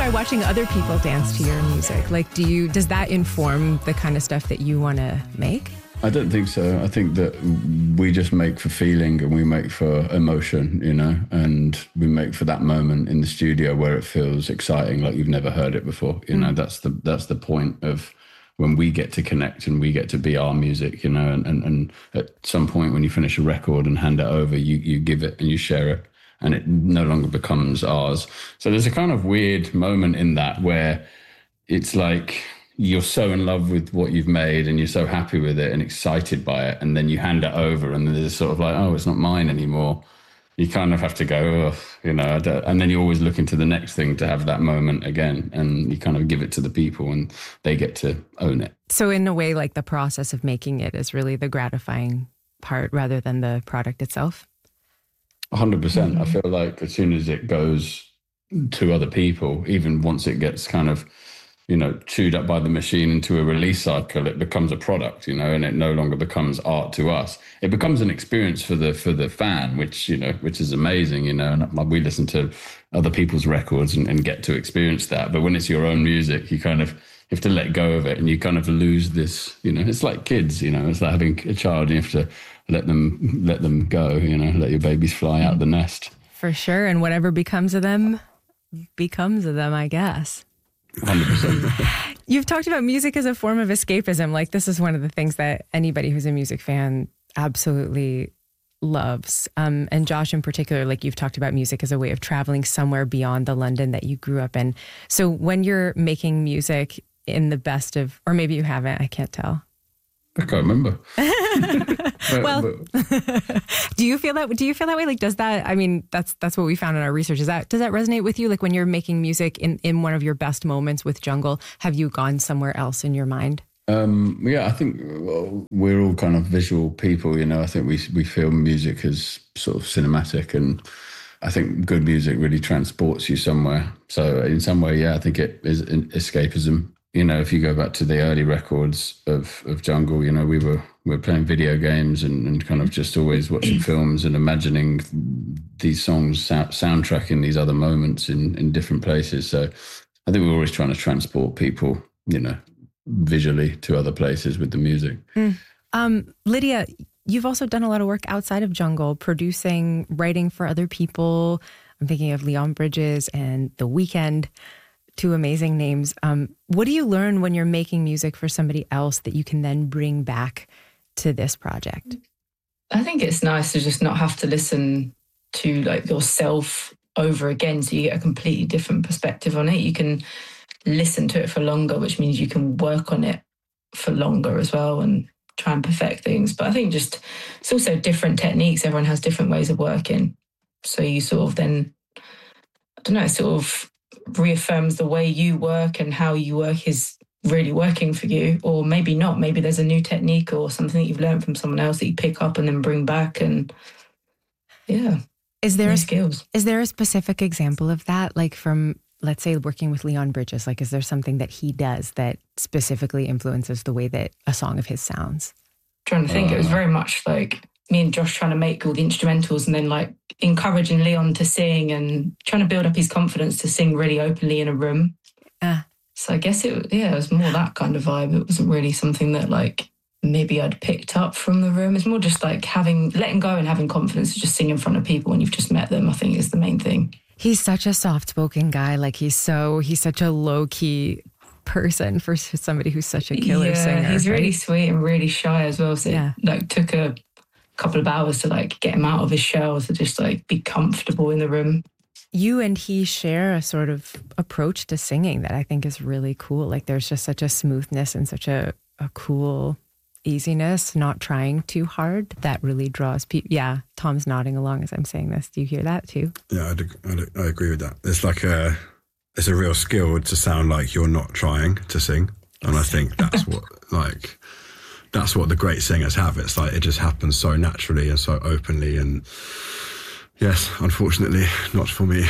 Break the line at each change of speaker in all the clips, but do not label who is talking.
by watching other people dance to your music? Like, does that inform the kind of stuff that you want to make?
I don't think so. I think that we just make for feeling and we make for emotion, you know, and we make for that moment in the studio where it feels exciting, like you've never heard it before. You know, that's the point of when we get to connect and we get to be our music, you know, and at some point when you finish a record and hand it over, you give it and you share it and it no longer becomes ours. So there's a kind of weird moment in that where it's like you're so in love with what you've made and you're so happy with it and excited by it, and then you hand it over and there's sort of like, oh, it's not mine anymore. You kind of have to go, oh, you know, and then you're always looking to the next thing to have that moment again, and you kind of give it to the people and they get to own it.
So in a way, like the process of making it is really the gratifying part rather than the product itself?
100%. I feel like as soon as it goes to other people, even once it gets kind of, you know, chewed up by the machine into a release cycle, it becomes a product, you know, and it no longer becomes art to us. It becomes an experience for the fan, which is amazing, you know, and we listen to other people's records and get to experience that. But when it's your own music, you kind of have to let go of it and you kind of lose this, you know, it's like kids, you know, it's like having a child, you have to let them go, you know, let your babies fly out of the nest.
For sure. And whatever becomes of them, I guess.
100%.
You've talked about music as a form of escapism. Like, this is one of the things that anybody who's a music fan absolutely loves. And Josh in particular, like, you've talked about music as a way of traveling somewhere beyond the London that you grew up in. So when you're making music in the best of, or maybe you haven't, I can't tell.
I can't remember.
Well, do you feel that way? Like, does that, I mean, that's what we found in our research. Does that resonate with you? Like, when you're making music in one of your best moments with Jungle, have you gone somewhere else in your mind?
Yeah, I think we're all kind of visual people, you know. I think we feel music as sort of cinematic, and I think good music really transports you somewhere. So in some way, yeah, I think it is an escapism. You know, if you go back to the early records of Jungle, you know, we were playing video games and kind of just always watching films and imagining these songs soundtracking these other moments in different places. So I think we're always trying to transport people, you know, visually to other places with the music.
Lydia, you've also done a lot of work outside of Jungle, producing, writing for other people. I'm thinking of Leon Bridges and The Weeknd. Two amazing names. What do you learn when you're making music for somebody else that you can then bring back to this project?
I think it's nice to just not have to listen to like yourself over again, so you get a completely different perspective on it. You can listen to it for longer, which means you can work on it for longer as well and try and perfect things. But I think just it's also different techniques. Everyone has different ways of working. So you sort of then, I don't know, sort of reaffirms the way you work and how you work is really working for you, or maybe not. Maybe there's a new technique or something that you've learned from someone else that you pick up and then bring back, and yeah.
Is there
skills?
Is there a specific example of that, like from, let's say, working with Leon Bridges? Like, is there something that he does that specifically influences the way that a song of his sounds?
Trying to think, it was very much like me and Josh trying to make all the instrumentals and then like encouraging Leon to sing and trying to build up his confidence to sing really openly in a room. So I guess it was more that kind of vibe. It wasn't really something that like maybe I'd picked up from the room. It's more just like letting go and having confidence to just sing in front of people when you've just met them, I think is the main thing.
He's such a soft-spoken guy. Like he's such a low-key person for somebody who's such a killer singer.
He's really sweet and really shy as well. So it like took a couple of hours to like get him out of his shell to just like be comfortable in the room.
You and he share a sort of approach to singing that I think is really cool. Like there's just such a smoothness and such a cool easiness, not trying too hard, that really draws people. Yeah, Tom's nodding along as I'm saying this. Do you hear that too? Yeah,
I agree with that. It's like it's a real skill to sound like you're not trying to sing. And I think that's what the great singers have. It's like it just happens so naturally and so openly, and yes, unfortunately, not for me.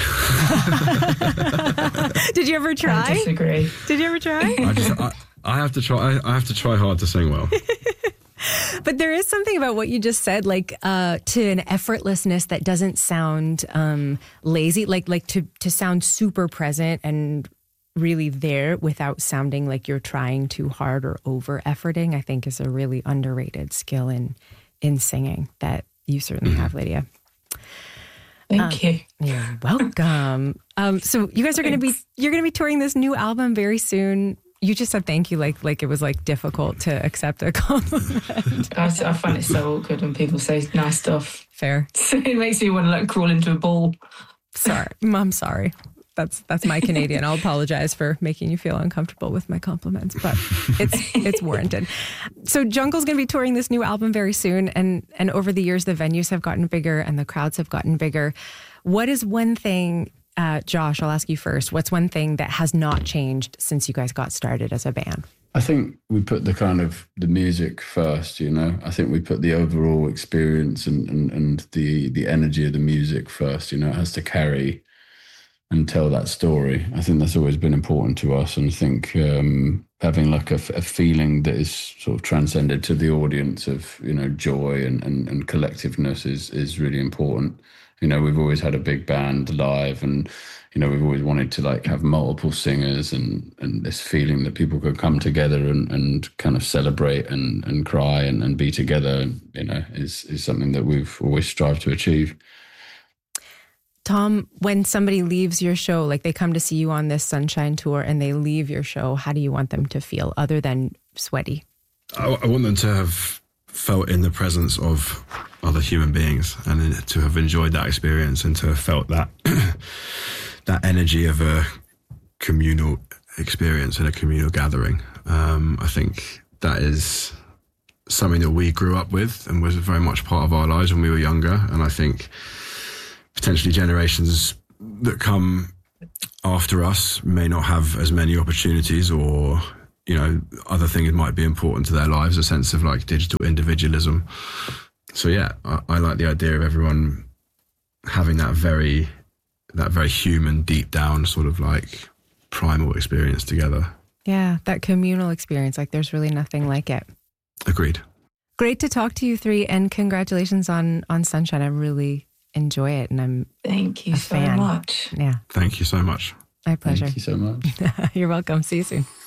Did you ever try?
I disagree.
Did you ever try?
I have to try. I have to try hard to sing well.
But there is something about what you just said, like to an effortlessness that doesn't sound lazy, like to sound super present and really there without sounding like you're trying too hard or over efforting, I think is a really underrated skill in singing that you certainly have, Lydia.
Thank you.
You're welcome. So you guys are going to be touring this new album very soon. You just said thank you like it was like difficult to accept a compliment.
I find it so awkward when people say nice stuff.
Fair.
It makes me want to like crawl into a ball.
Sorry, I'm sorry. That's my Canadian. I'll apologize for making you feel uncomfortable with my compliments, but it's warranted. So Jungle's going to be touring this new album very soon, and over the years the venues have gotten bigger and the crowds have gotten bigger. What is one thing, Josh, I'll ask you first, what's one thing that has not changed since you guys got started as a band?
I think we put the music first, you know. I think we put the overall experience and the energy of the music first, you know. It has to carry and tell that story. I think that's always been important to us, and I think having like a feeling that is sort of transcended to the audience of, you know, joy and collectiveness is really important. You know, we've always had a big band live, and you know, we've always wanted to like have multiple singers and this feeling that people could come together and kind of celebrate and cry and be together, you know, is something that we've always strived to achieve.
Tom, when somebody leaves your show, like they come to see you on this Sunshine tour and they leave your show, how do you want them to feel other than sweaty?
I want them to have felt in the presence of other human beings and to have enjoyed that experience and to have felt that that energy of a communal experience and a communal gathering. I think that is something that we grew up with and was very much part of our lives when we were younger. And I think potentially generations that come after us may not have as many opportunities, or, you know, other things might be important to their lives, a sense of like digital individualism. So yeah, I like the idea of everyone having that very human, deep down sort of like primal experience together.
Yeah, that communal experience, like there's really nothing like it.
Agreed.
Great to talk to you three, and congratulations on Sunshine. I really enjoy it, and
Thank you so much.
Yeah.
Thank you so much.
My pleasure.
Thank you so much.
You're welcome. See you soon.